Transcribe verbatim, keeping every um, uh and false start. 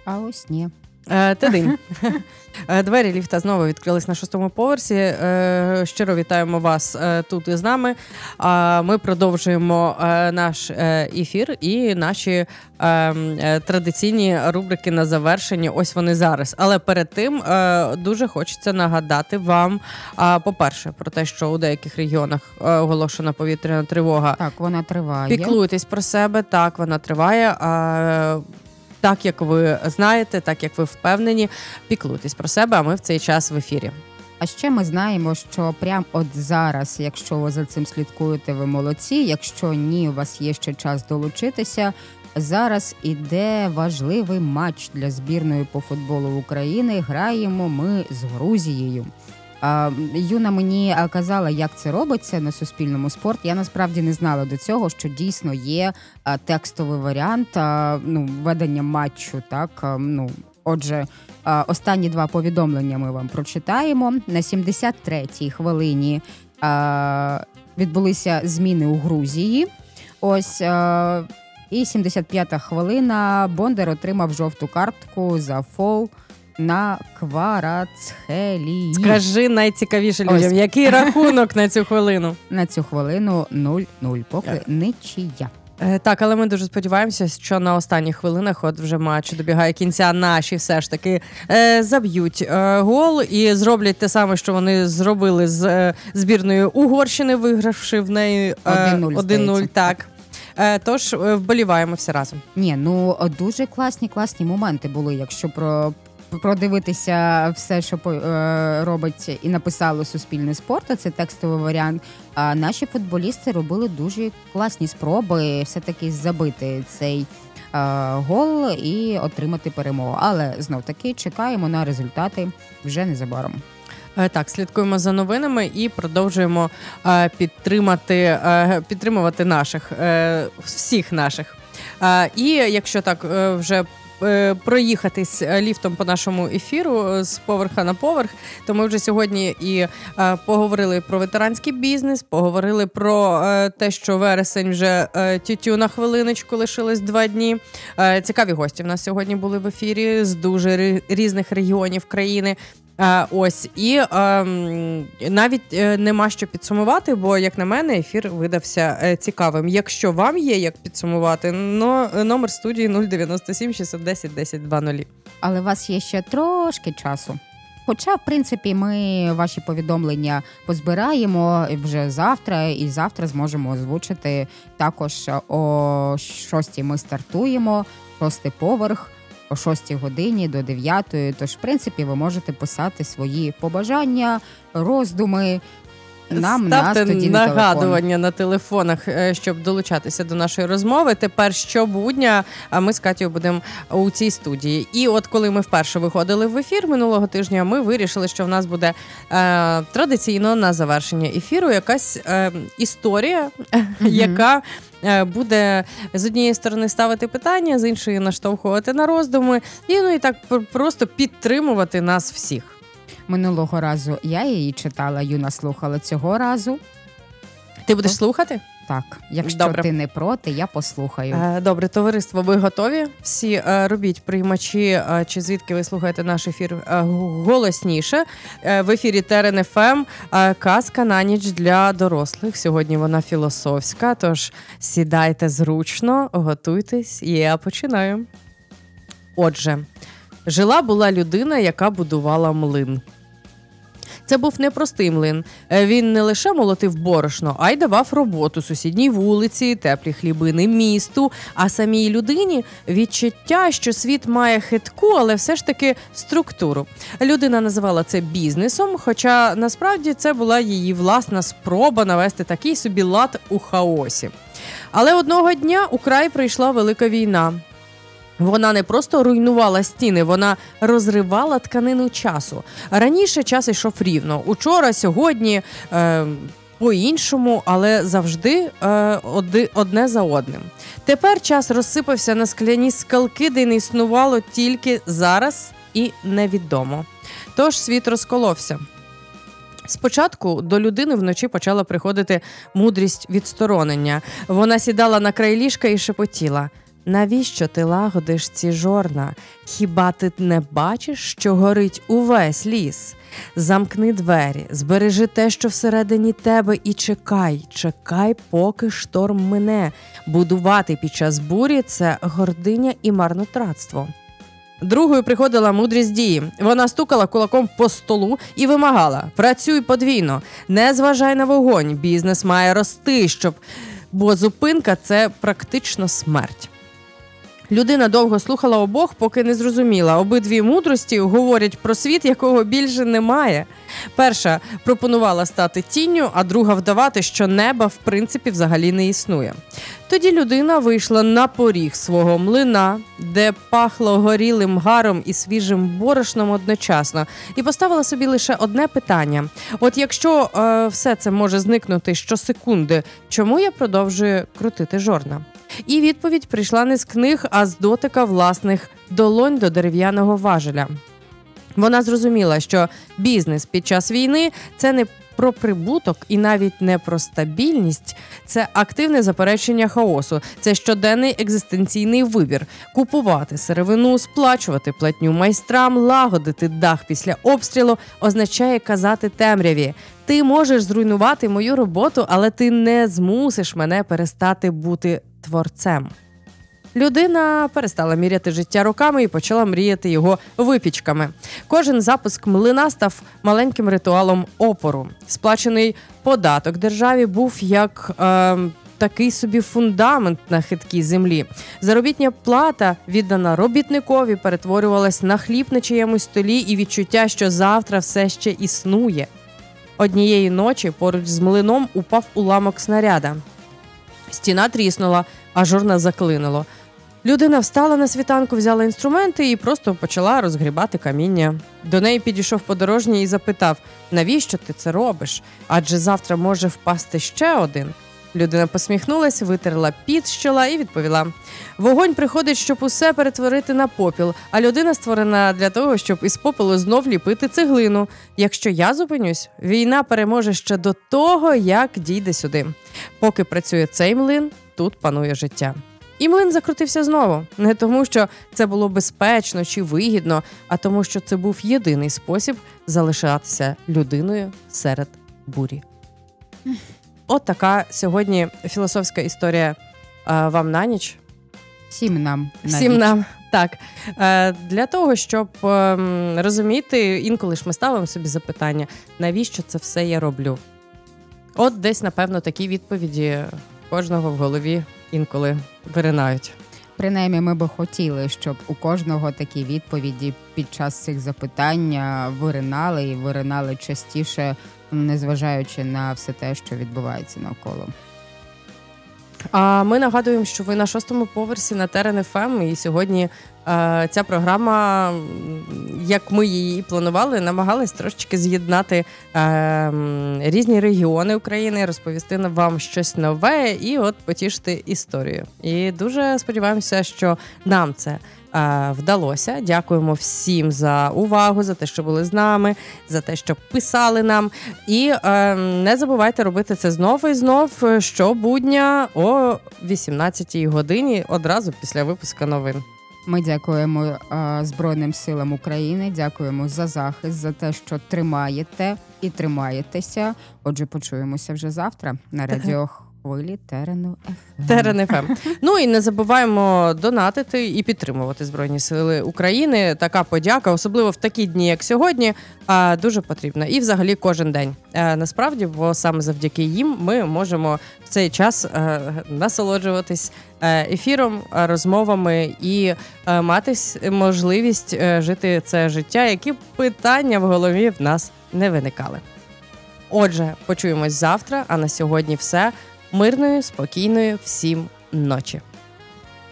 А ось ні. Тидень. Двері ліфта знову відкрились на шостому поверсі. Щиро вітаємо вас тут із нами. Ми продовжуємо наш ефір і наші традиційні рубрики на завершення. Ось вони зараз. Але перед тим дуже хочеться нагадати вам, по-перше, про те, що у деяких регіонах оголошена повітряна тривога. Так, вона триває. Піклуйтесь про себе. Так, вона триває. Так, як ви знаєте, так, як ви впевнені, піклуйтесь про себе, а ми в цей час в ефірі. А ще ми знаємо, що прямо от зараз, якщо ви за цим слідкуєте, ви молодці, якщо ні, у вас є ще час долучитися, зараз іде важливий матч для збірної по футболу України, граємо ми з Грузією. Юна мені казала, як це робиться на Суспільному спорт. Я насправді не знала до цього, що дійсно є текстовий варіант ну, ведення матчу. Так? Ну, отже, останні два повідомлення ми вам прочитаємо. На сімдесят третій хвилині відбулися зміни у Грузії. Ось... І сімдесят п'ята хвилина Бондар отримав жовту картку за фол на Кварацхелії. Скажи найцікавіше людям, Ось. який рахунок на цю хвилину? На цю хвилину нуль-нуль, поки Так. нічия. Так, але ми дуже сподіваємося, що на останніх хвилинах, от вже матч добігає кінця, наші все ж таки е, заб'ють е, гол і зроблять те саме, що вони зробили з е, збірною Угорщини, вигравши в неї е, один нуль. Так. Е, тож е, вболіваємо всі разом. Ні, ну дуже класні, класні моменти були, якщо про... продивитися все, що е, робить і написало Суспільний спорт, це текстовий варіант. А наші футболісти робили дуже класні спроби все-таки забити цей е, гол і отримати перемогу. Але знов-таки чекаємо на результати вже незабаром. Так, слідкуємо за новинами і продовжуємо е, підтримати, е, підтримувати наших, е, всіх наших. Е, і якщо так е, вже проїхатись ліфтом по нашому ефіру з поверха на поверх, то ми вже сьогодні і е, поговорили про ветеранський бізнес, поговорили про е, те, що вересень вже е, тютю на хвилиночку, лишилось два дні. Е, цікаві гості в нас сьогодні були в ефірі з дуже ри- різних регіонів країни. А, ось, і а, навіть е, нема що підсумувати, бо, як на мене, ефір видався е, цікавим. Якщо вам є як підсумувати, но, номер студії нуль дев'яносто сім шістсот десять десять двадцять. Але у вас є ще трошки часу. Хоча, в принципі, ми ваші повідомлення позбираємо вже завтра, і завтра зможемо озвучити. Також о шостій ми стартуємо, шостий поверх. О шостій годині до дев'ятої, тож, в принципі, ви можете писати свої побажання, роздуми нам на студійний нагадування телефон. на телефонах, щоб долучатися до нашої розмови. Тепер щобудня ми з Катєю будемо у цій студії. І от коли ми вперше виходили в ефір минулого тижня, ми вирішили, що в нас буде е, традиційно на завершення ефіру якась е, історія, mm-hmm. яка буде з однієї сторони ставити питання, з іншої наштовхувати на роздуми і, ну, і так просто підтримувати нас всіх. Минулого разу я її читала, Юна слухала, цього разу. Ти будеш слухати? Так, якщо Добре. Ти не проти, я послухаю. Добре, товариство, ви готові? Всі робіть приймачі, чи звідки ви слухаєте наш ефір голосніше. В ефірі Терен еф ем казка на ніч для дорослих. Сьогодні вона філософська, тож сідайте зручно, готуйтесь, і я починаю. Отже, жила-була людина, яка будувала млин. Це був непростий млин. Він не лише молотив борошно, а й давав роботу сусідній вулиці, теплі хлібини місту, а самій людині відчуття, що світ має хитку, але все ж таки структуру. Людина називала це бізнесом, хоча насправді це була її власна спроба навести такий собі лад у хаосі. Але одного дня у край прийшла велика війна. Вона не просто руйнувала стіни, вона розривала тканину часу. Раніше час йшов рівно. Учора, сьогодні, е, по-іншому, але завжди е, оди, одне за одним. Тепер час розсипався на скляні скалки, де не існувало тільки зараз і невідомо. Тож світ розколовся. Спочатку до людини вночі почала приходити мудрість відсторонення. Вона сідала на край ліжка і шепотіла: Навіщо ти лагодиш ці жорна? Хіба ти не бачиш, що горить увесь ліс? Замкни двері, збережи те, що всередині тебе, і чекай, чекай, поки шторм мине. Будувати під час бурі – це гординя і марнотратство. Другою приходила мудрість дії. Вона стукала кулаком по столу і вимагала: працюй подвійно, не зважай на вогонь, бізнес має рости, щоб... бо зупинка – це практично смерть. Людина довго слухала обох, поки не зрозуміла. Обидві мудрості говорять про світ, якого більше немає. Перша пропонувала стати тінню, а друга вдавати, що неба в принципі взагалі не існує. Тоді людина вийшла на поріг свого млина, де пахло горілим гаром і свіжим борошном одночасно, і поставила собі лише одне питання. От якщо е, все це може зникнути щосекунди, чому я продовжую крутити жорна? І відповідь прийшла не з книг, а з дотика власних долонь до дерев'яного важеля. Вона зрозуміла, що бізнес під час війни – це не про прибуток і навіть не про стабільність, це активне заперечення хаосу, це щоденний екзистенційний вибір – купувати сировину, сплачувати платню майстрам, лагодити дах після обстрілу означає казати темряві: ти можеш зруйнувати мою роботу, але ти не змусиш мене перестати бути творцем. Людина перестала міряти життя роками і почала мріяти його випічками. Кожен запуск млина став маленьким ритуалом опору. Сплачений податок державі був як е, такий собі фундамент на хиткій землі. Заробітня плата, віддана робітникові, перетворювалась на хліб на чиємусь столі і відчуття, що завтра все ще існує. Однієї ночі поруч з млином упав уламок снаряда. Стіна тріснула, а жорна заклинило. Людина встала на світанку, взяла інструменти і просто почала розгрібати каміння. До неї підійшов подорожній і запитав: навіщо ти це робиш? Адже завтра може впасти ще один. Людина посміхнулась, витерла піт з чола і відповіла: вогонь приходить, щоб усе перетворити на попіл, а людина створена для того, щоб із попелу знов ліпити цеглину. Якщо я зупинюсь, війна переможе ще до того, як дійде сюди. Поки працює цей млин, тут панує життя. І млин закрутився знову. Не тому, що це було безпечно чи вигідно, а тому, що це був єдиний спосіб залишатися людиною серед бурі. От така сьогодні філософська історія а, вам на ніч. Всім нам. На Всім ніч. нам, так. Е, для того, щоб е, розуміти, інколи ж ми ставимо собі запитання, навіщо це все я роблю? От десь, напевно, такі відповіді кожного в голові інколи виринають. Принаймні, ми би хотіли, щоб у кожного такі відповіді під час цих запитань виринали і виринали частіше, незважаючи на все те, що відбувається навколо. А ми нагадуємо, що ви на шостому поверсі на Терен еф ем, і сьогодні е, ця програма, як ми її планували, намагалась трошечки з'єднати е, різні регіони України, розповісти вам щось нове і от потішити історію. І дуже сподіваємося, що нам це вдалося. Дякуємо всім за увагу, за те, що були з нами, за те, що писали нам. І е, не забувайте робити це знову і знов щобудня о вісімнадцятій годині, одразу після випуску новин. Ми дякуємо е, Збройним силам України, дякуємо за захист, за те, що тримаєте і тримаєтеся. Отже, почуємося вже завтра на радіо хвилі Терену еф ем. Терен еф ем. Ну і не забуваємо донатити і підтримувати Збройні сили України. Така подяка, особливо в такі дні, як сьогодні, дуже потрібна. І взагалі кожен день. Насправді, бо саме завдяки їм ми можемо в цей час насолоджуватись ефіром, розмовами і мати можливість жити це життя, які питання в голові в нас не виникали. Отже, почуємось завтра, а на сьогодні все. Мирної, спокійної всім ночі.